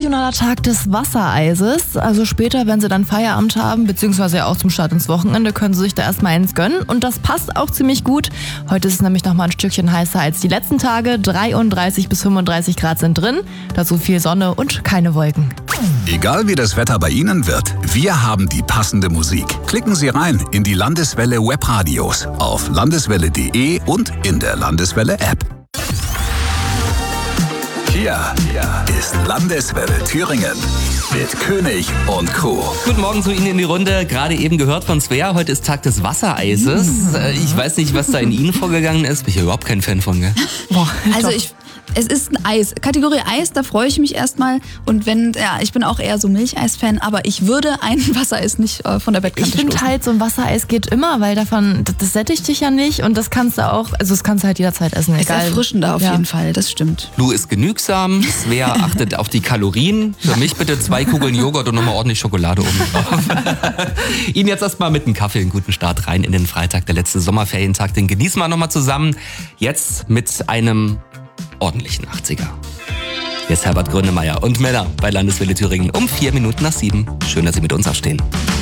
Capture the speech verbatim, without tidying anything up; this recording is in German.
internationaler Tag des Wassereises. Also später, wenn Sie dann Feierabend haben, beziehungsweise ja auch zum Start ins Wochenende, können Sie sich da erstmal eins gönnen. Und das passt auch ziemlich gut. Heute ist es nämlich nochmal ein Stückchen heißer als die letzten Tage. dreiunddreißig bis fünfunddreißig Grad sind drin. Dazu viel Sonne und keine Wolken. Egal wie das Wetter bei Ihnen wird, wir haben die passende Musik. Klicken Sie rein in die Landeswelle Webradios auf landeswelle punkt de und in der Landeswelle App. Hier ist Landeswelle Thüringen mit König und Co. Guten Morgen zu Ihnen in die Runde. Gerade eben gehört von Svea, heute ist Tag des Wassereises. Ich weiß nicht, was da in Ihnen vorgegangen ist. Bin ich überhaupt kein Fan von, gell? Boah, also ich... Es ist ein Eis. Kategorie Eis, da freue ich mich erstmal. Und wenn, ja, ich bin auch eher so Milcheis-Fan, aber ich würde ein Wassereis nicht äh, von der Bettkante Ich finde stoßen. halt, so ein Wassereis geht immer, weil davon, das, das sättigt dich ja nicht und das kannst du auch, also das kannst du halt jederzeit essen. Es ist Egal. erfrischender auf Ja. jeden Fall, das stimmt. Lou ist genügsam, Svea achtet auf die Kalorien. Für mich bitte zwei Kugeln Joghurt und nochmal ordentlich Schokolade oben drauf. Ihnen jetzt erstmal mit einem Kaffee einen guten Start rein in den Freitag, der letzte Sommerferientag. Den genießen wir nochmal zusammen. Jetzt mit einem ordentlichen achtziger. Hier ist Herbert Grönemeyer und Männer bei Landeswelle Thüringen um vier Minuten nach sieben. Schön, dass Sie mit uns aufstehen.